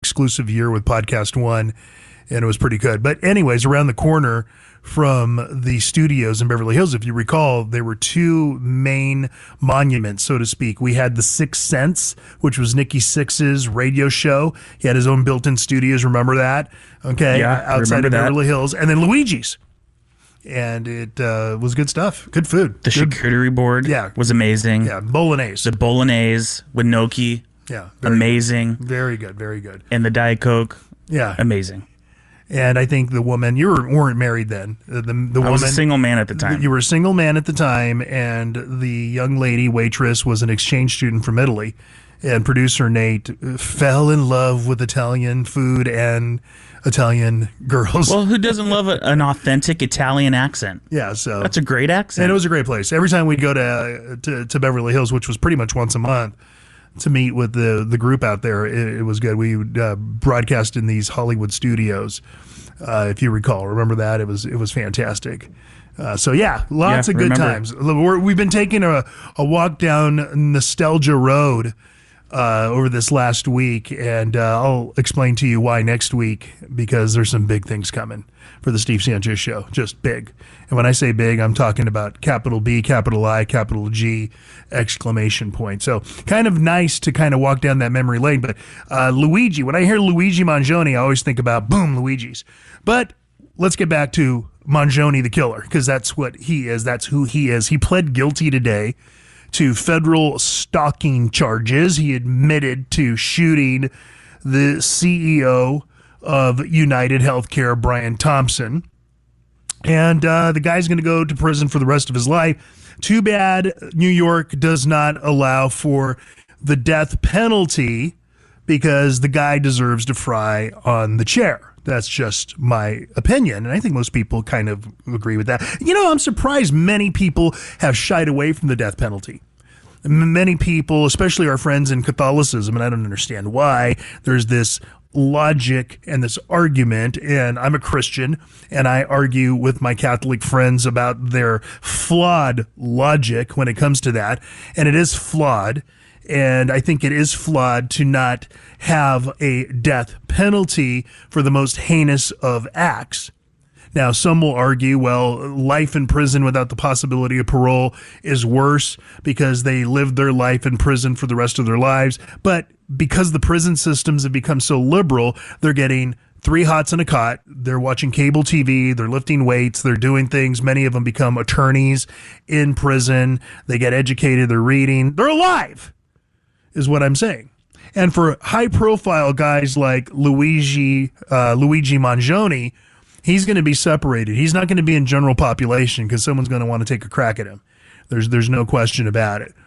exclusive year with Podcast One, and it was pretty good. But anyways, around the corner from the studios in Beverly Hills, if you recall, there were two main monuments, so to speak. We had the Sixth Sense, which was Nikki Sixx's radio show. He had his own built-in studios. Remember that? Okay, yeah, outside of Beverly Hills, and then Luigi's. And it was good stuff. Good food. The charcuterie board was amazing. Yeah, bolognese. The bolognese with gnocchi. Yeah. Amazing. Good. Very good. Very good. And the Diet Coke. Yeah. Amazing. And I think the woman, you weren't married then. The woman, I was a single man at the time. You were a single man at the time, and the young lady waitress was an exchange student from Italy. And producer Nate fell in love with Italian food and Italian girls. Well, who doesn't love an authentic Italian accent? Yeah, so that's a great accent. And it was a great place. Every time we'd go to Beverly Hills, which was pretty much once a month, to meet with the group out there, it was good. We would broadcast in these Hollywood studios, if you recall. Remember that? It was fantastic. So yeah, lots of good times. We've been taking a walk down nostalgia road over this last week, and I'll explain to you why next week, because there's some big things coming for the Steve Sanchez Show, just big. And when I say big, I'm talking about capital B, capital I, capital G, exclamation point. So kind of nice to kind of walk down that memory lane. But Luigi, when I hear Luigi Mangione, I always think about boom, Luigi's. But let's get back to Mangione the killer, because that's what he is. That's who he is. He pled guilty today to federal stalking charges. He admitted to shooting the CEO of United Healthcare, Brian Thompson. And the guy's going to go to prison for the rest of his life. Too bad New York does not allow for the death penalty, because the guy deserves to fry on the chair. That's just my opinion, and I think most people kind of agree with that. You know, I'm surprised many people have shied away from the death penalty. Many people, especially our friends in Catholicism, and I don't understand why, there's this logic and this argument, and I'm a Christian, and I argue with my Catholic friends about their flawed logic when it comes to that, and it is flawed. And I think it is flawed to not have a death penalty for the most heinous of acts. Now, some will argue, well, life in prison without the possibility of parole is worse because they lived their life in prison for the rest of their lives. But because the prison systems have become so liberal, they're getting 3 hots and a cot. They're watching cable TV. They're lifting weights. They're doing things. Many of them become attorneys in prison. They get educated. They're reading. They're alive, is what I'm saying. And for high-profile guys like Luigi Mangione, he's going to be separated. He's not going to be in general population because someone's going to want to take a crack at him. There's no question about it.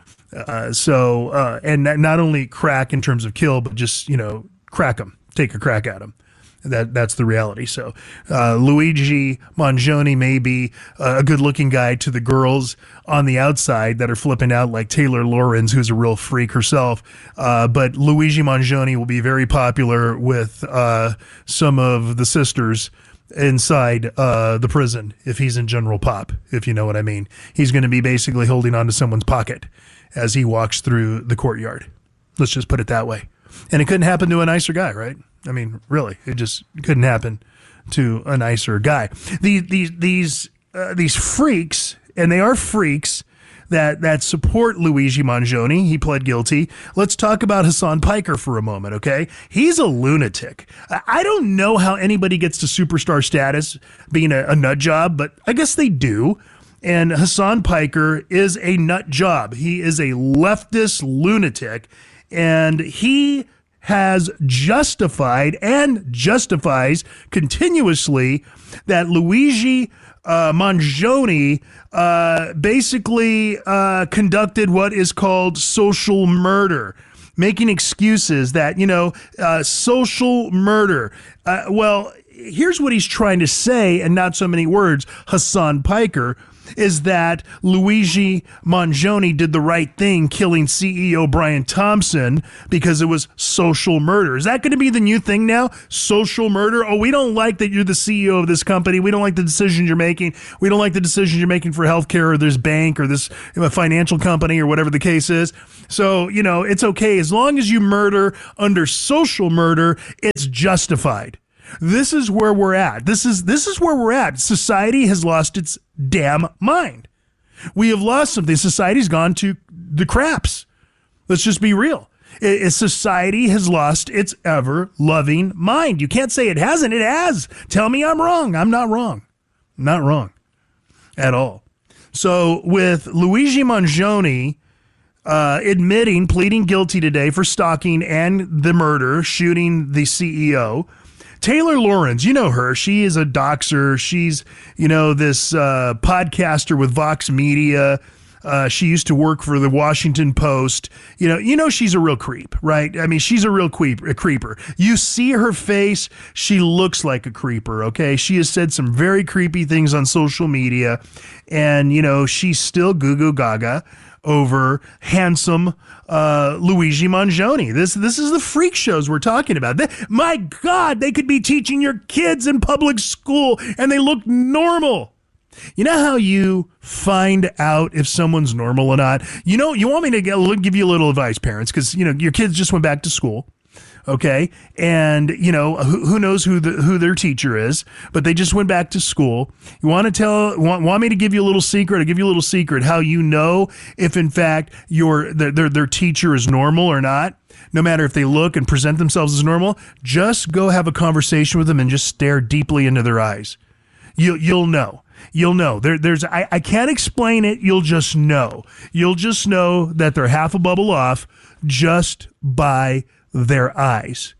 And not only crack in terms of kill, but just, crack him, take a crack at him. That's the reality. So Luigi Mangione may be a good-looking guy to the girls on the outside that are flipping out, like Taylor Lorenz, who's a real freak herself. But Luigi Mangione will be very popular with some of the sisters inside the prison if he's in general pop, if you know what I mean. He's going to be basically holding on to someone's pocket as he walks through the courtyard. Let's just put it that way. And it couldn't happen to a nicer guy, right? I mean, really, it just couldn't happen to a nicer guy. These freaks, and they are freaks that support Luigi Mangione. He pled guilty. Let's talk about Hasan Piker for a moment, okay? He's a lunatic. I don't know how anybody gets to superstar status being a nut job, but I guess they do. And Hasan Piker is a nut job. He is a leftist lunatic, and he has justified and justifies continuously that Luigi Mangione basically conducted what is called social murder, making excuses that, social murder. Well, here's what he's trying to say, and not so many words, Hasan Piker. is that Luigi Mangione did the right thing killing CEO Brian Thompson because it was social murder. Is that going to be the new thing now? Social murder? Oh, we don't like that you're the CEO of this company. We don't like the decisions you're making. We don't like the decisions you're making for healthcare or this bank or this financial company or whatever the case is. So, it's okay. As long as you murder under social murder, it's justified. This is where we're at. This is where we're at. Society has lost its damn mind. We have lost something. Society's gone to the craps. Let's just be real. Society has lost its ever-loving mind. You can't say it hasn't. It has. Tell me I'm wrong. I'm not wrong. I'm not wrong at all. So with Luigi Mangione pleading guilty today for stalking and the murder, shooting the CEO, Taylor Lorenz, you know her. She is a doxer. She's, this podcaster with Vox Media. She used to work for the Washington Post. She's a real creep, right? I mean, she's a real creeper. You see her face, she looks like a creeper, okay? She has said some very creepy things on social media, and, she's still goo-goo gaga over handsome Luigi Mangione. This is the freak shows we're talking about. My God, they could be teaching your kids in public school and they look normal. You know how you find out if someone's normal or not? You want me to give you a little advice, parents, because your kids just went back to school. Okay. And who knows who their teacher is, but they just went back to school. You want me to give you a little secret? I'll give you a little secret how you know if in fact their teacher is normal or not. No matter if they look and present themselves as normal, just go have a conversation with them and just stare deeply into their eyes. You'll know. You'll know. I can't explain it. You'll just know. You'll just know that they're half a bubble off just by their eyes.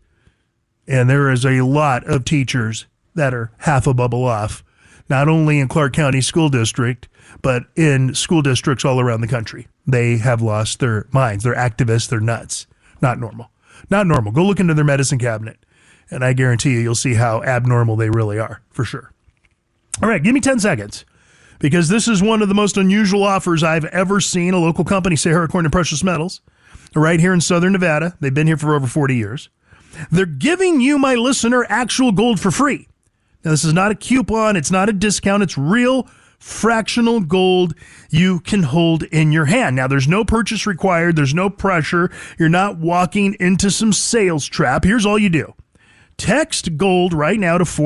And there is a lot of teachers that are half a bubble off, not only in Clark County School District, but in school districts all around the country. They have lost their minds. They're activists. They're nuts. Not normal. Not normal. Go look into their medicine cabinet, and I guarantee you'll see how abnormal they really are, for sure. All right, give me 10 seconds, because this is one of the most unusual offers I've ever seen. A local company, Sahara Coin and Precious Metals, right here in Southern Nevada. They've been here for over 40 years. They're giving you, my listener, actual gold for free. Now, this is not a coupon. It's not a discount. It's real fractional gold you can hold in your hand. Now, there's no purchase required. There's no pressure. You're not walking into some sales trap. Here's all you do. Text gold right now to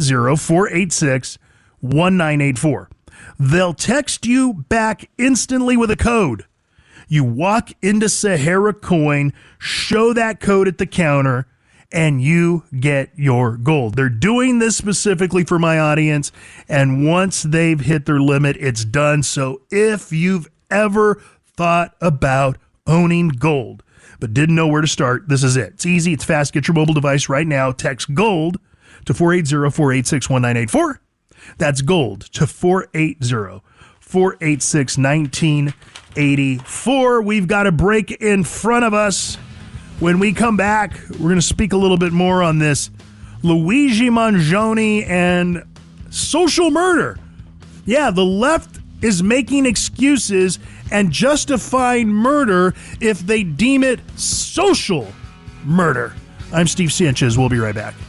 480-486-1984. They'll text you back instantly with a code. You walk into Sahara Coin, show that code at the counter, and you get your gold. They're doing this specifically for my audience, and once they've hit their limit, it's done. So if you've ever thought about owning gold but didn't know where to start, this is it. It's easy. It's fast. Get your mobile device right now. Text GOLD to 480-486-1984. That's GOLD to 480-486-1984. We've got a break in front of us. When we come back, we're going to speak a little bit more on this Luigi Mangione and social murder. Yeah, the left is making excuses and justifying murder if they deem it social murder. I'm Steve Sanchez. We'll be right back.